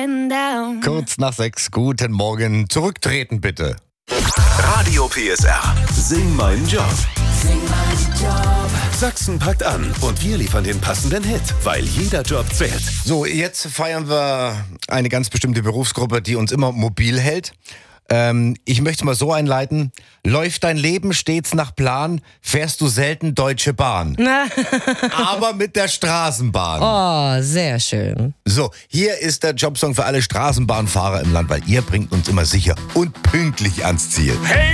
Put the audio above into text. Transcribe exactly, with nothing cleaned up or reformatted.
going down. Kurz nach sechs, guten Morgen. Zurücktreten bitte. Radio P S R. Sing meinen Job. Sing meinen Job. Sachsen packt an und wir liefern den passenden Hit, weil jeder Job zählt. So, jetzt feiern wir eine ganz bestimmte Berufsgruppe, die uns immer mobil hält. Ähm, ich möchte es mal so einleiten. Läuft dein Leben stets nach Plan, fährst du selten Deutsche Bahn. Aber mit der Straßenbahn. Oh, sehr schön. So, hier ist der Jobsong für alle Straßenbahnfahrer im Land, weil ihr bringt uns immer sicher und pünktlich ans Ziel. Hey!